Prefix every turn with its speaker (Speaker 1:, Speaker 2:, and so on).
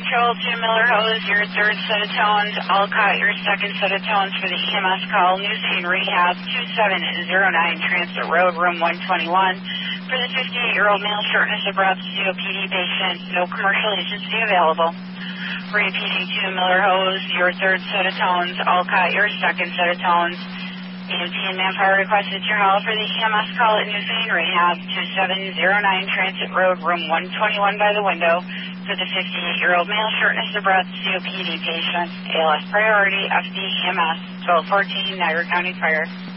Speaker 1: Patrol to Miller Hose, your third set of tones. Alcott, your second set of tones for the EMS call. New Scene Rehab 2709 Transit Road, room 121. For the 58-year-old male, shortness of breath, COPD patient. No commercial agency available. Repeating to Miller Hose, your third set of tones. Alcott, your second set of tones. EMT and manpower requested your hall for the EMS call at New Scene Rehab 2709 Transit Road, room 121 by the window. For the 58-year-old male, shortness of breath, COPD patient, ALS priority, FD EMS, 1214, Niagara County Fire.